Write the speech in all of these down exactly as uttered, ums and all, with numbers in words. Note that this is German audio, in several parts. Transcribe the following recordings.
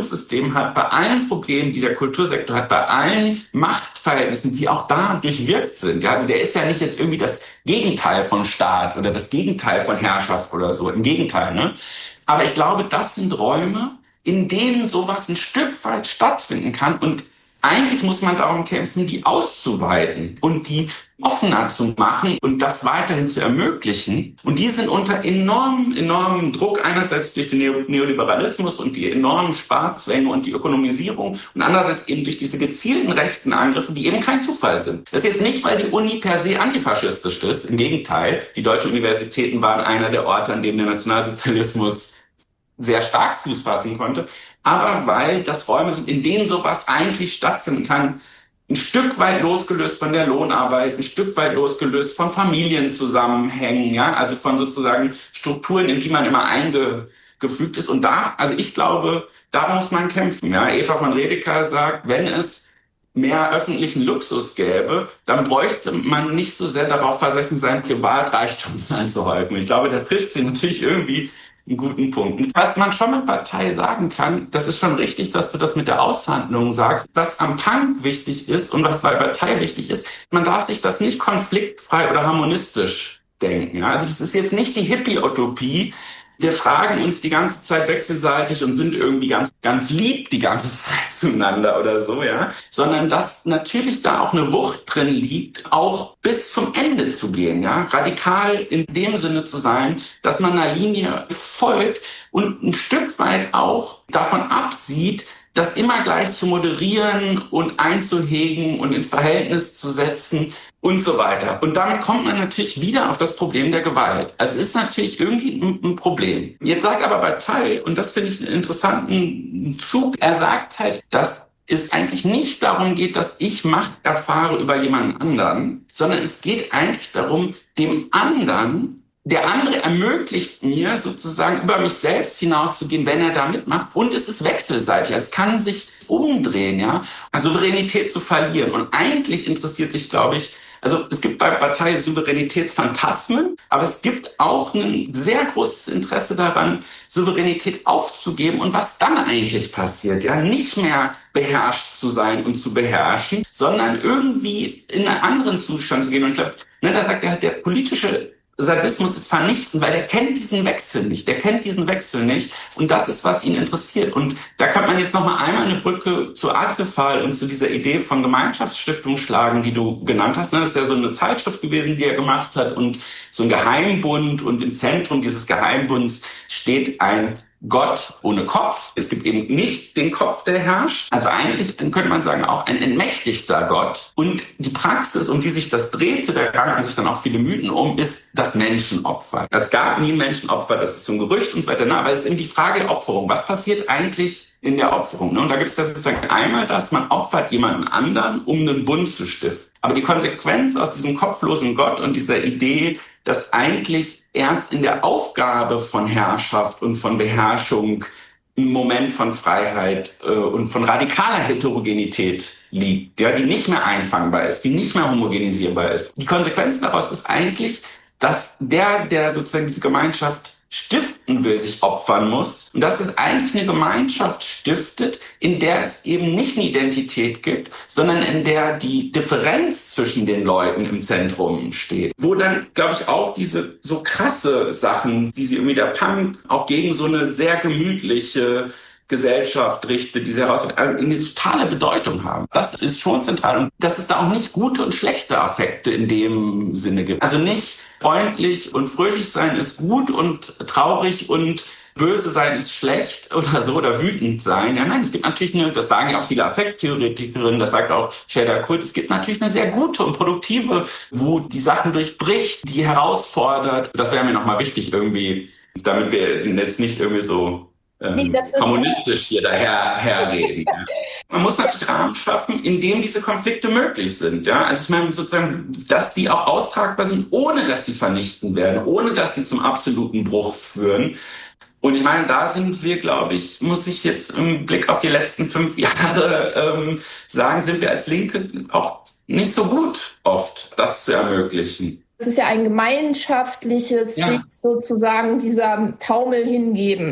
Bildungssystem hat, bei allen Problemen, die der Kultursektor hat, bei allen Machtverhältnissen, die auch da durchwirkt sind. Ja, also der ist ja nicht jetzt irgendwie das Gegenteil von Staat oder das Gegenteil von Herrschaft oder so. Im Gegenteil, ne? Aber ich glaube, das sind Räume, in denen sowas ein Stück weit stattfinden kann. Und eigentlich muss man darum kämpfen, die auszuweiten und die offener zu machen und das weiterhin zu ermöglichen. Und die sind unter enormem, enormem Druck, einerseits durch den Neoliberalismus und die enormen Sparzwänge und die Ökonomisierung und andererseits eben durch diese gezielten rechten Angriffe, die eben kein Zufall sind. Das ist jetzt nicht, weil die Uni per se antifaschistisch ist. Im Gegenteil, die deutschen Universitäten waren einer der Orte, an dem der Nationalsozialismus sehr stark Fuß fassen konnte, aber weil das Räume sind, in denen sowas eigentlich stattfinden kann, ein Stück weit losgelöst von der Lohnarbeit, ein Stück weit losgelöst von Familienzusammenhängen, ja, also von sozusagen Strukturen, in die man immer eingefügt ist. Und da, also ich glaube, da muss man kämpfen. Ja, Eva von Redeker sagt, wenn es mehr öffentlichen Luxus gäbe, dann bräuchte man nicht so sehr darauf versessen, seinen Privatreichtum anzuhäufen. Ich glaube, da trifft sie natürlich irgendwie einen guten Punkt. Was man schon mit Partei sagen kann, das ist schon richtig, dass du das mit der Aushandlung sagst. Was am Punk wichtig ist und was bei Partei wichtig ist, man darf sich das nicht konfliktfrei oder harmonistisch denken. Ja? Also es ist jetzt nicht die Hippie-Utopie. Wir fragen uns die ganze Zeit wechselseitig und sind irgendwie ganz, ganz lieb die ganze Zeit zueinander oder so, ja. Sondern dass natürlich da auch eine Wucht drin liegt, auch bis zum Ende zu gehen, ja. Radikal in dem Sinne zu sein, dass man einer Linie folgt und ein Stück weit auch davon absieht, das immer gleich zu moderieren und einzuhegen und ins Verhältnis zu setzen und so weiter. Und damit kommt man natürlich wieder auf das Problem der Gewalt. Also es ist natürlich irgendwie ein, ein Problem. Jetzt sagt aber Bataille, und das finde ich einen interessanten Zug, er sagt halt, dass es eigentlich nicht darum geht, dass ich Macht erfahre über jemanden anderen, sondern es geht eigentlich darum, dem anderen, der andere ermöglicht mir sozusagen über mich selbst hinauszugehen, wenn er da mitmacht. Und es ist wechselseitig. Es kann sich umdrehen, ja. Souveränität zu verlieren. Und eigentlich interessiert sich, glaube ich, also es gibt bei Partei Souveränitätsphantasmen, aber es gibt auch ein sehr großes Interesse daran, Souveränität aufzugeben und was dann eigentlich passiert. Ja, nicht mehr beherrscht zu sein und zu beherrschen, sondern irgendwie in einen anderen Zustand zu gehen. Und ich glaube, ne, da sagt er, der politische Sadismus ist vernichtend, weil der kennt diesen Wechsel nicht. Der kennt diesen Wechsel nicht. Und das ist, was ihn interessiert. Und da kann man jetzt noch mal einmal eine Brücke zu Azefal und zu dieser Idee von Gemeinschaftsstiftung schlagen, die du genannt hast. Das ist ja so eine Zeitschrift gewesen, die er gemacht hat und so ein Geheimbund. Und im Zentrum dieses Geheimbunds steht ein Gott ohne Kopf. Es gibt eben nicht den Kopf, der herrscht. Also eigentlich könnte man sagen, auch ein entmächtigter Gott. Und die Praxis, um die sich das drehte, da ranken sich dann auch viele Mythen um, ist das Menschenopfer. Es gab nie Menschenopfer, das ist so ein Gerücht und so weiter. Aber es ist eben die Frage der Opferung. Was passiert eigentlich in der Opferung? Und da gibt es ja sozusagen einmal das, man opfert jemanden anderen, um einen Bund zu stiften. Aber die Konsequenz aus diesem kopflosen Gott und dieser Idee, dass eigentlich erst in der Aufgabe von Herrschaft und von Beherrschung ein Moment von Freiheit äh, und von radikaler Heterogenität liegt, ja, die nicht mehr einfangbar ist, die nicht mehr homogenisierbar ist. Die Konsequenz daraus ist eigentlich, dass der, der sozusagen diese Gemeinschaft stiften will, sich opfern muss. Und dass es eigentlich eine Gemeinschaft stiftet, in der es eben nicht eine Identität gibt, sondern in der die Differenz zwischen den Leuten im Zentrum steht. Wo dann, glaube ich, auch diese so krasse Sachen, wie sie irgendwie der Punk auch gegen so eine sehr gemütliche Gesellschaft richtet, die sie heraus eine totale Bedeutung haben. Das ist schon zentral. Und dass es da auch nicht gute und schlechte Affekte in dem Sinne gibt. Also nicht freundlich und fröhlich sein ist gut und traurig und böse sein ist schlecht oder so, oder wütend sein. Ja, nein, es gibt natürlich eine, das sagen ja auch viele Affekttheoretikerinnen, das sagt auch Sherda Kult, es gibt natürlich eine sehr gute und produktive Wut, die Sachen durchbricht, die herausfordert. Das wäre mir nochmal wichtig irgendwie, damit wir jetzt nicht irgendwie so Ähm, nee, harmonistisch hier daher herreden. Ja. Man muss natürlich Rahmen schaffen, in dem diese Konflikte möglich sind. Ja? Also ich meine sozusagen, dass die auch austragbar sind, ohne dass die vernichten werden, ohne dass die zum absoluten Bruch führen. Und ich meine, da sind wir, glaube ich, muss ich jetzt im Blick auf die letzten fünf Jahre ähm, sagen, sind wir als Linke auch nicht so gut oft, das zu ermöglichen. Es ist ja ein gemeinschaftliches, ja, sich sozusagen dieser Taumel hingeben.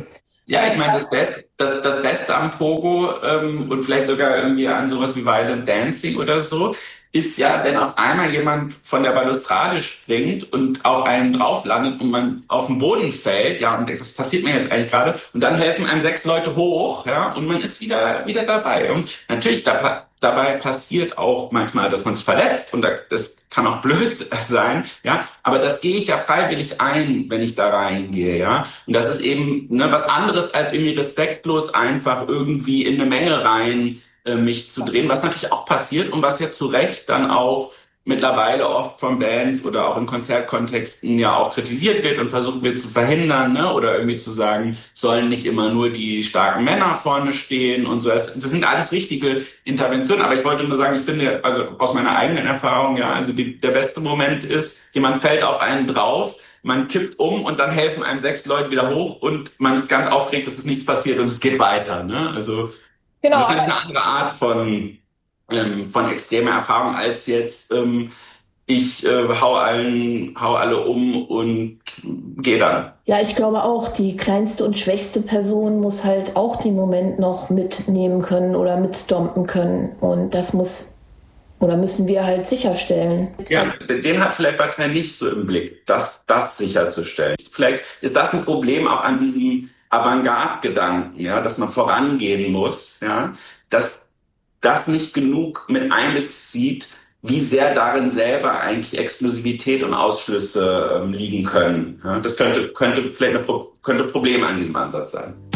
Ja, ich meine, das Beste, das, das Beste am Pogo ähm, und vielleicht sogar irgendwie an sowas wie Violent Dancing oder so, ist ja, wenn auf einmal jemand von der Balustrade springt und auf einen drauf landet und man auf den Boden fällt, ja, und denkt, was passiert mir jetzt eigentlich gerade? Und dann helfen einem sechs Leute hoch, ja, und man ist wieder, wieder dabei. Und natürlich, da, dabei passiert auch manchmal, dass man sich verletzt und das kann auch blöd sein, ja, aber das gehe ich ja freiwillig ein, wenn ich da reingehe, ja, und das ist eben ne, was anderes als irgendwie respektlos einfach irgendwie in eine Menge rein äh, mich zu drehen, was natürlich auch passiert und was ja zu Recht dann auch mittlerweile oft von Bands oder auch in Konzertkontexten ja auch kritisiert wird und versucht wird zu verhindern, ne? Oder irgendwie zu sagen, sollen nicht immer nur die starken Männer vorne stehen und so. Das, das sind alles richtige Interventionen, aber ich wollte nur sagen, ich finde, also aus meiner eigenen Erfahrung, ja, also die, der beste Moment ist, jemand fällt auf einen drauf, man kippt um und dann helfen einem sechs Leute wieder hoch und man ist ganz aufgeregt, dass es nichts passiert und es geht weiter, ne? Also, Genau, das ist aber natürlich eine andere Art von ähm, von extremer Erfahrung als jetzt, ähm, ich äh, hau allen, hau alle um und gehe dann. ja, ich glaube auch, die kleinste und schwächste Person muss halt auch den Moment noch mitnehmen können oder mitstompen können. Und das muss oder müssen wir halt sicherstellen. Ja, den hat vielleicht Partei nicht so im Blick, das, das sicherzustellen. Vielleicht ist das ein Problem auch an diesem Avantgarde-Gedanken, ja, dass man vorangehen muss, ja, dass das nicht genug mit einbezieht, wie sehr darin selber eigentlich Exklusivität und Ausschlüsse ähm, liegen können. Ja, das könnte, könnte vielleicht ein Pro- könnte Problem an diesem Ansatz sein.